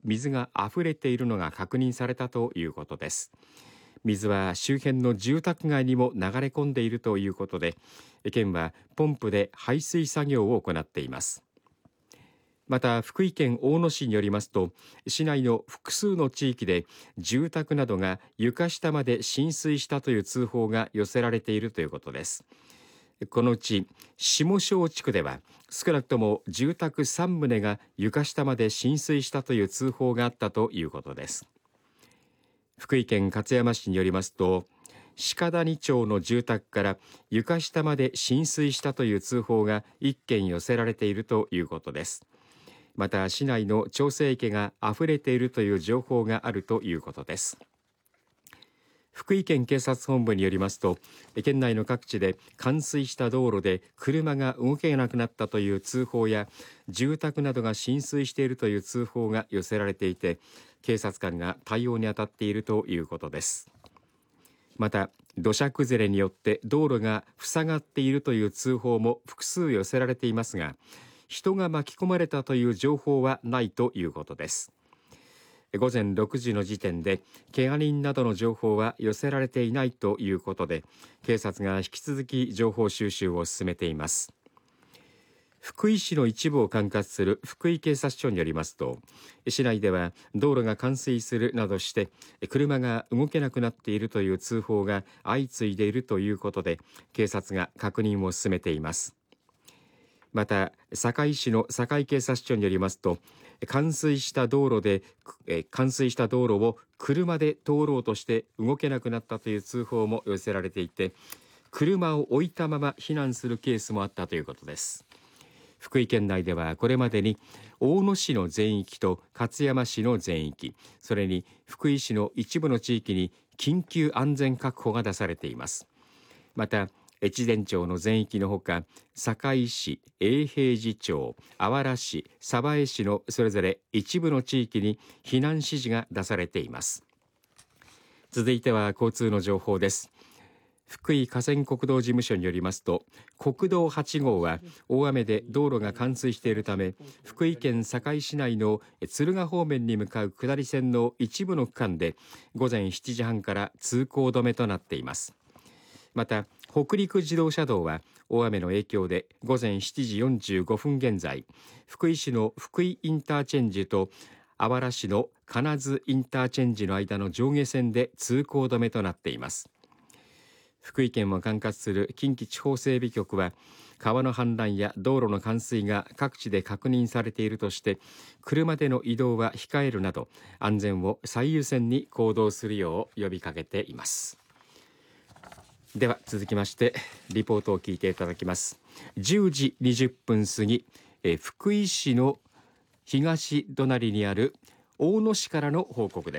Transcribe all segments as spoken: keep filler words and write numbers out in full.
水が溢れているのが確認されたということです。水は周辺の住宅街にも流れ込んでいるということで、県はポンプで排水作業を行っています。また福井県大野市によりますと、市内の複数の地域で住宅などが床下まで浸水したという通報が寄せられているということです。このうち下庄地区では少なくとも住宅さん棟が床下まで浸水したという通報があったということです。福井県勝山市によりますと、鹿谷町の住宅から床下まで浸水したという通報がいっけん寄せられているということです。また市内の調整池が溢れているという情報があるということです。福井県警察本部によりますと、県内の各地で冠水した道路で車が動けなくなったという通報や、住宅などが浸水しているという通報が寄せられていて、警察官が対応に当たっているということです。また土砂崩れによって道路が塞がっているという通報も複数寄せられていますが、人が巻き込まれたという情報はないということです。午前ろくじの時点で怪我人などの情報は寄せられていないということで、警察が引き続き情報収集を進めています。福井市の一部を管轄する福井警察署によりますと、市内では道路が冠水するなどして車が動けなくなっているという通報が相次いでいるということで、警察が確認を進めています。また堺市の堺警察署によりますと、冠水した道路でえ冠水した道路を車で通ろうとして動けなくなったという通報も寄せられていて、車を置いたまま避難するケースもあったということです。福井県内ではこれまでに大野市の全域と勝山市の全域、それに福井市の一部の地域に緊急安全確保が出されています。また越前町の全域のほか、堺市、永平寺町、あわら市、鯖江市のそれぞれ一部の地域に避難指示が出されています。続いては交通の情報です。福井河川国道事務所によりますと、国道はち号は大雨で道路が冠水しているため、福井県坂井市内の敦賀方面に向かう下り線の一部の区間で午前しちじはんから通行止めとなっています。また北陸自動車道は大雨の影響で午前しちじよんじゅうごふん現在、福井市の福井インターチェンジとあわら市の金津インターチェンジの間の上下線で通行止めとなっています。福井県を管轄する近畿地方整備局は、川の氾濫や道路の冠水が各地で確認されているとして、車での移動は控えるなど安全を最優先に行動するよう呼びかけています。では続きましてリポートを聞いていただきます。じゅうじにじゅっぷん過ぎ、え福井市の東隣にある大野市からの報告です。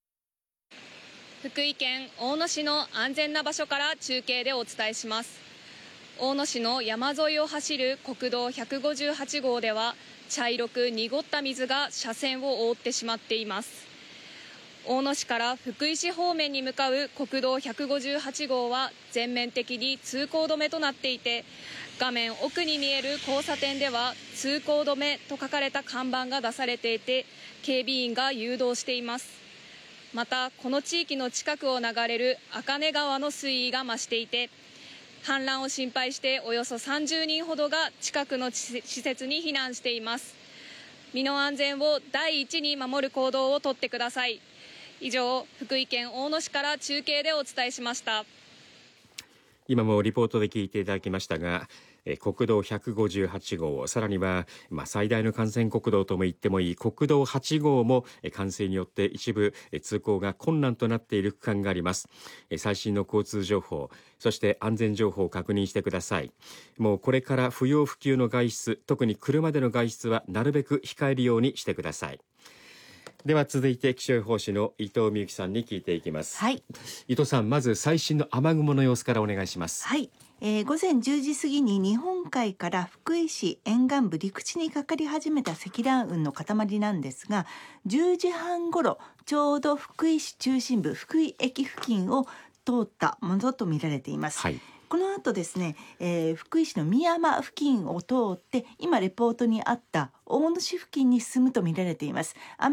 福井県大野市の安全な場所から中継でお伝えします。大野市の山沿いを走る国道ひゃくごじゅうはち号では茶色く濁った水が車線を覆ってしまっています。大野市から福井市方面に向かう国道ひゃくごじゅうはち号は全面的に通行止めとなっていて、画面奥に見える交差点では通行止めと書かれた看板が出されていて、警備員が誘導しています。またこの地域の近くを流れる茜川の水位が増していて、氾濫を心配しておよそさんじゅうにんほどが近くの施設に避難しています。身の安全を第一に守る行動をとってください。以上、福井県大野市から中継でお伝えしました。 今もリポートで聞いていただきましたが、え国道ひゃくごじゅうはち号、さらには、まあ、最大の幹線国道とも言ってもいい国道はち号もえ冠水によって一部え通行が困難となっている区間があります。え最新の交通情報、そして安全情報を確認してください。もうこれから不要不急の外出、特に車での外出はなるべく控えるようにしてください。では続いて気象予報士の伊藤美幸さんに聞いていきます。 はい、 伊藤さん、まず最新の雨雲の様子からお願いします。 はい、えー、午前じゅうじ過ぎに日本海から福井市沿岸部陸地にかかり始めた積乱雲の塊なんですが、じゅうじはん頃ちょうど福井市中心部福井駅付近を通ったものとみられています。 はい、 この後ですね、えー、福井市の美山付近を通って今レポートにあった大野市付近に進むとみられています。